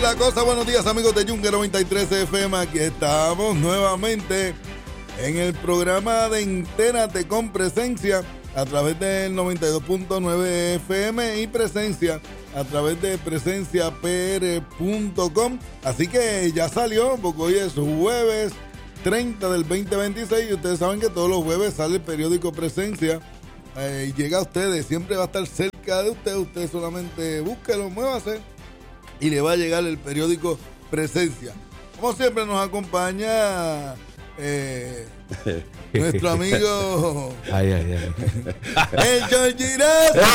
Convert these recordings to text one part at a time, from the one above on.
la cosa. Buenos días, amigos de Yunque 93 FM. Aquí estamos nuevamente en el programa de Entérate con Presencia a través del 92.9 FM y Presencia a través de presenciapr.com. Así que ya salió, porque hoy es jueves 30 del 2026 y ustedes saben que todos los jueves sale el periódico Presencia y llega a ustedes, siempre va a estar cerca de ustedes. Usted solamente búsquelo, muévase y le va a llegar el periódico Presencia. Como siempre nos acompaña nuestro amigo el Georgirazo.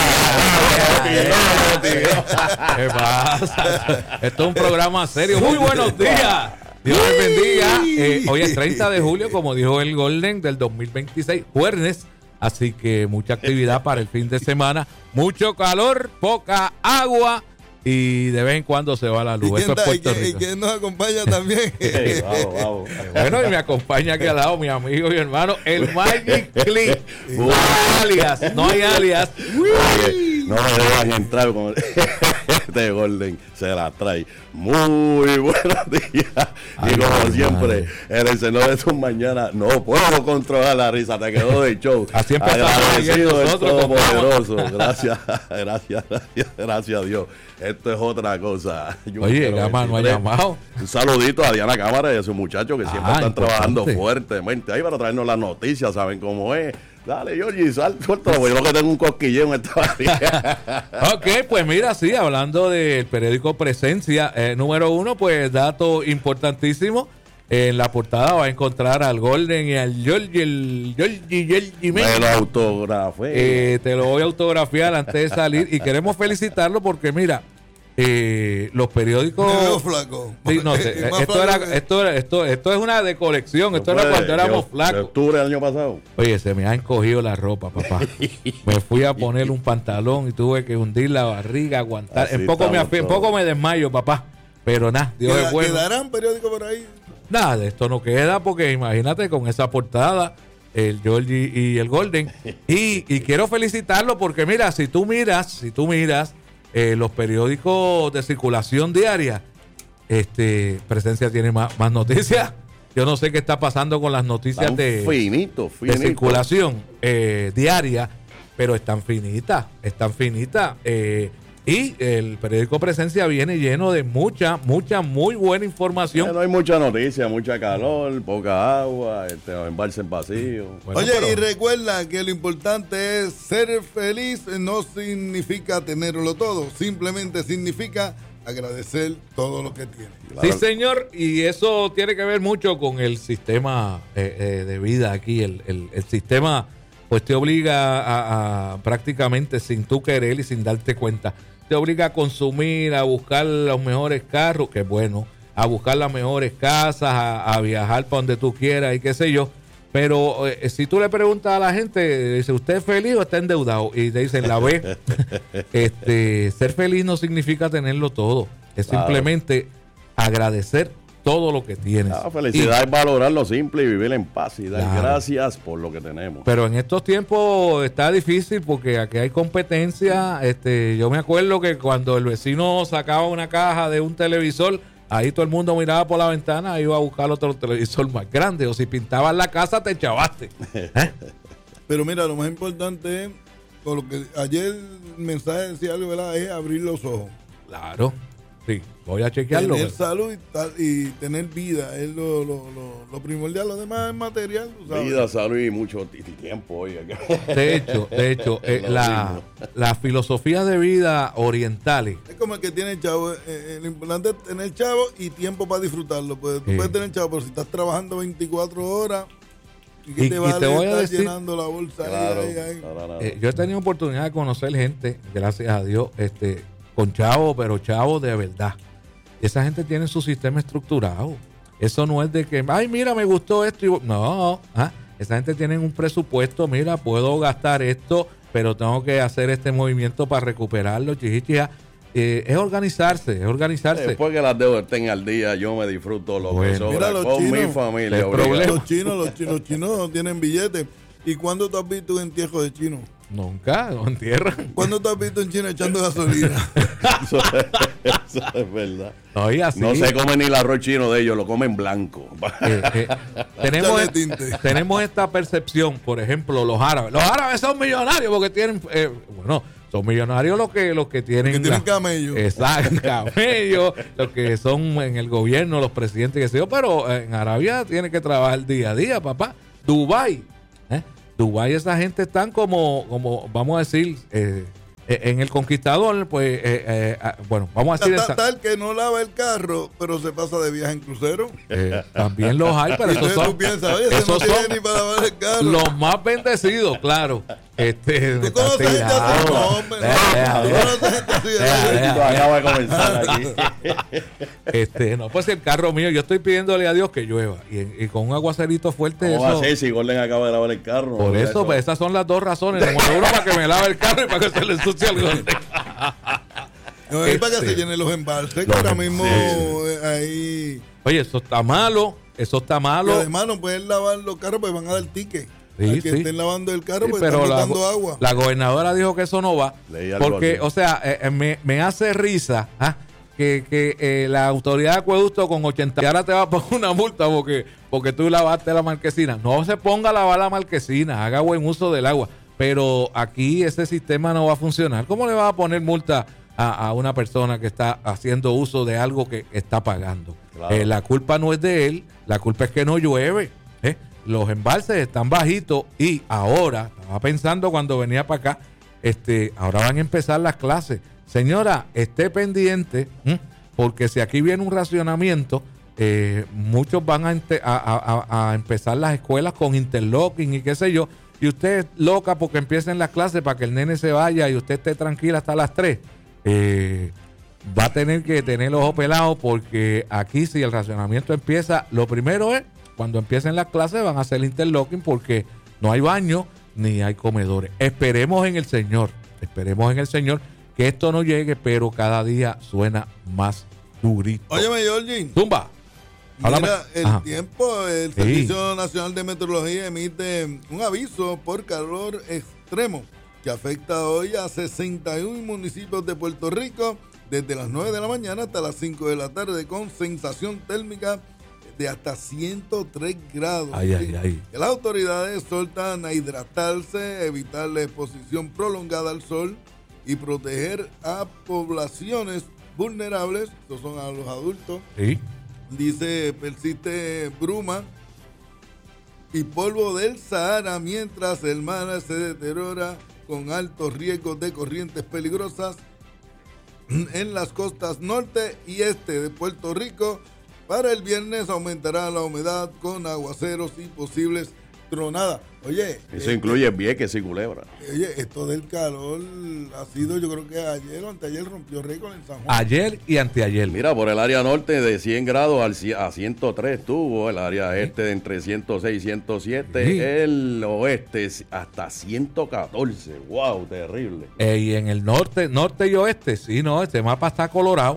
¿Qué pasa? Esto es un programa serio. Muy buenos días. Dios les bendiga. Hoy es 30 de julio, como dijo el Golden, del 2026, jueves. Así que mucha actividad para el fin de semana. Mucho calor, poca agua. Y de vez en cuando se va la luz. Eso es Puerto Rico. ¿Y quién nos acompaña también? Vamos. Bueno, y me acompaña aquí al lado mi amigo y hermano, el Magic Click. No hay alias. No me dejan entrar con este Golden, se la trae. Muy buenos días. Y como siempre, en el seno de tus mañanas, no puedo controlar la risa, te quedó de show. Así empezamos. Agradecido del Todopoderoso. Gracias a Dios. Esto es otra cosa. Oye, Gama no ha llamado. Un saludito a Diana Cámara y a sus muchachos que siempre están trabajando fuertemente ahí para traernos las noticias, saben cómo es. Dale, Georgie, suéltalo, yo lo que tengo un cosquilleo en esta barriga. Ok, pues mira, sí, hablando del periódico Presencia, número 1, pues dato importantísimo. En la portada va a encontrar al Golden y al Georgie Me lo autografé. Te lo voy a autografiar antes de salir y queremos felicitarlo porque mira, los periódicos. Me veo flaco. Sí, no, esto es una de colección. Esto era cuando éramos flacos. De octubre del año pasado. Oye, se me ha encogido la ropa, papá. Me fui a poner un pantalón y tuve que hundir la barriga, aguantar. En poco me desmayo, papá. Pero nada, Dios es bueno. ¿Quedarán periódicos por ahí? Nada, de esto no queda porque imagínate con esa portada, el Georgie y el Golden. Y quiero felicitarlo porque mira, si tú miras los periódicos de circulación diaria, Presencia tiene más noticias. Yo no sé qué está pasando con las noticias de circulación diaria, pero están finitas. Y el periódico Presencia viene lleno de mucha, muy buena información. No hay mucha noticia, mucha calor, poca agua, embalse en vacío. Bueno, y recuerda que lo importante es ser feliz, no significa tenerlo todo, simplemente significa agradecer todo lo que tiene. Claro. Sí, señor, y eso tiene que ver mucho con el sistema de vida aquí. El sistema pues te obliga a prácticamente sin tú querer y sin darte cuenta, te obliga a consumir, a buscar los mejores carros, que es bueno, a buscar las mejores casas, a viajar para donde tú quieras y qué sé yo. Pero si tú le preguntas a la gente, dice, ¿usted es feliz o está endeudado? Y te dicen, la B. Ser feliz no significa tenerlo todo. Es simplemente agradecer todo lo que tienes. La felicidad es valorar lo simple y vivir en paz y dar gracias por lo que tenemos. Pero en estos tiempos está difícil porque aquí hay competencia. Yo me acuerdo que cuando el vecino sacaba una caja de un televisor, ahí todo el mundo miraba por la ventana e iba a buscar otro televisor más grande. O si pintabas la casa, te chavaste. Pero mira, lo más importante es, por lo que ayer el mensaje decía algo, ¿verdad? Es abrir los ojos. Claro, sí. Voy a chequearlo. Tener salud y tener vida es lo primordial. Lo demás es material. ¿Sabes? Vida, salud y mucho tiempo. Oye. De hecho, la filosofía de vida orientales. Es como el que tiene chavo. Lo importante es tener chavo y tiempo para disfrutarlo. Pues tú puedes tener chavo, pero si estás trabajando 24 horas y te voy a decir, llenando la bolsa. Claro, ahí. Yo he tenido oportunidad de conocer gente, gracias a Dios, con chavo, pero chavo de verdad. Esa gente tiene su sistema estructurado. Eso no es de que, ay, mira, me gustó esto. No, esa gente tiene un presupuesto. Mira, puedo gastar esto, pero tengo que hacer este movimiento para recuperarlo. Es organizarse. Después que las deudas estén al día, yo me disfruto lo que sobra con mi familia. Los chinos tienen billetes. ¿Y cuándo tú has visto un entierro de chino? Nunca, lo entierran. ¿Cuándo tú has visto un chino echando gasolina? Eso es verdad. No, y así, No se come ni el arroz chino de ellos, lo comen blanco. Échale tinte. tenemos esta percepción, por ejemplo, los árabes. Los árabes son millonarios porque tienen, bueno, son millonarios los que tienen. Que tienen camello. Exacto, camello, los que son en el gobierno, los presidentes, que sé yo, pero en Arabia tiene que trabajar día a día, papá. Dubái, Dubái, esa gente están como vamos a decir, en el Conquistador, pues, bueno, vamos a decir... Tal que no lava el carro, pero se pasa de viaje en crucero. También los hay, pero esos son... Tú piensas, oye, esos no tiene ni para lavar el carro. Los más bendecidos, claro. ¿Tú conoces gente así? No, hombre, no. ¿Tú conoces gente así? Acaba de comenzar aquí. No, pues el carro mío, yo estoy pidiéndole a Dios que llueva. Y con un aguacerito fuerte... ¿Cómo va a ser si Gordon acaba de lavar el carro? Por eso, pues esas son las dos razones. Número uno, para que me lave el carro y para que se le ensucie el Gordon. No, es para que se llenen los embalses, que ahora mismo ahí... Oye, eso está malo. Y además no pueden lavar los carros, pues van a dar ticket. Sí, que estén lavando el carro, pues pero están botando agua. La gobernadora dijo que eso no va. Porque, o sea, me hace risa que la autoridad de acueducto con 80 y ahora te va a poner una multa porque tú lavaste la marquesina. No se ponga a lavar la marquesina, haga buen uso del agua. Pero aquí ese sistema no va a funcionar. ¿Cómo le va a poner multa a una persona que está haciendo uso de algo que está pagando? Claro. La culpa no es de él, la culpa es que no llueve. Los embalses están bajitos y ahora, estaba pensando cuando venía para acá, ahora van a empezar las clases. Señora, esté pendiente, porque si aquí viene un racionamiento, muchos van a empezar las escuelas con interlocking y qué sé yo, y usted es loca porque empiecen las clases para que el nene se vaya y usted esté tranquila hasta las 3. Va a tener que tener el ojo pelado porque aquí si el racionamiento empieza, lo primero es, cuando empiecen las clases van a hacer interlocking porque no hay baño ni hay comedores. Esperemos en el Señor que esto no llegue, pero cada día suena más durito. Óyeme, Georgie. Zumba. Mira, el tiempo, el Servicio Nacional de Meteorología emite un aviso por calor extremo que afecta hoy a 61 municipios de Puerto Rico desde las 9 de la mañana hasta las 5 de la tarde con sensación térmica de hasta 103 grados. Ay. Las autoridades exhortan a hidratarse, evitar la exposición prolongada al sol y proteger a poblaciones vulnerables, estos son a los adultos. Sí. Dice, persiste bruma y polvo del Sahara mientras el mar se deteriora con altos riesgos de corrientes peligrosas en las costas norte y este de Puerto Rico. Para el viernes aumentará la humedad con aguaceros y posibles tronadas. Oye, eso incluye Vieques y Culebra. Oye, esto del calor ha sido, yo creo que ayer o anteayer rompió récord en San Juan. Ayer y anteayer. Mira, por el área norte de 100 grados a 100 estuvo, el área este de entre 106 y 107, el oeste hasta 114. ¡Wow! Terrible. Y en el norte y oeste, sí, no, este mapa está colorado.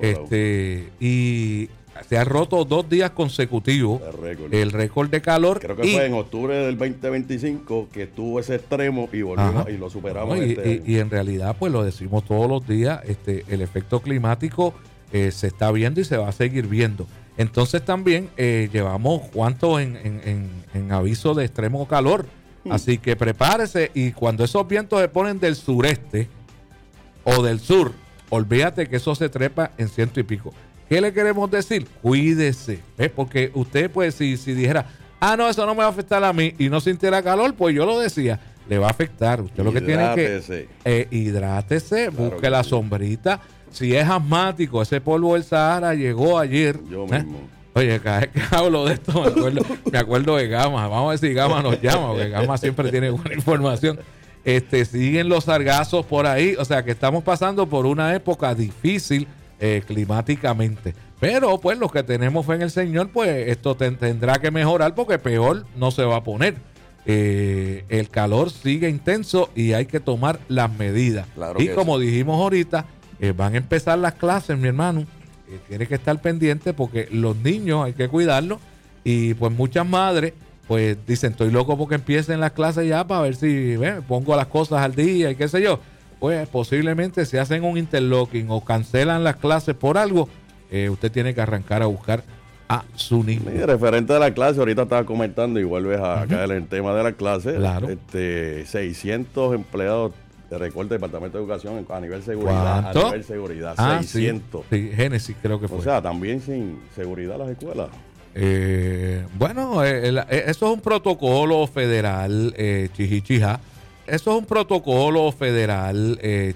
Y se ha roto 2 días consecutivos el récord de calor. Creo que fue en octubre del 2025 que estuvo ese extremo y volvimos y lo superamos. Y en realidad, pues lo decimos todos los días, el efecto climático se está viendo y se va a seguir viendo. Entonces también llevamos cuánto en aviso de extremo calor. Así que prepárese y cuando esos vientos se ponen del sureste o del sur, olvídate que eso se trepa en 100 y pico. ¿Qué le queremos decir? Cuídese, porque usted pues si dijera, no, eso no me va a afectar a mí y no sintiera calor, pues yo lo decía, le va a afectar. Usted lo que tiene que hidrátese, claro, busque la sombrita. Si es asmático, ese polvo del Sahara llegó ayer. Yo mismo. Oye, cada vez que hablo de esto me acuerdo de Gama. Vamos a ver si Gama nos llama, porque Gama siempre tiene buena información. Siguen los sargazos por ahí, o sea que estamos pasando por una época difícil climáticamente, pero pues los que tenemos fe en el Señor, pues esto tendrá que mejorar porque peor no se va a poner. El calor sigue intenso y hay que tomar las medidas, claro, y como dijimos ahorita, van a empezar las clases, mi hermano, tiene que estar pendiente porque los niños hay que cuidarlos y pues muchas madres pues dicen, estoy loco porque empiecen las clases ya para ver si pongo las cosas al día y qué sé yo. Pues posiblemente si hacen un interlocking o cancelan las clases por algo, usted tiene que arrancar a buscar a su niño. Y referente a la clase, ahorita estaba comentando y vuelves a caer en el tema de la clase. Claro. 600 empleados de recorte del Departamento de Educación a nivel seguridad. ¿Cuánto? A nivel seguridad, 600. Sí, Génesis creo que fue. O sea, también sin seguridad las escuelas. Bueno, eso es un protocolo federal, Chihichija. Eso es un protocolo federal,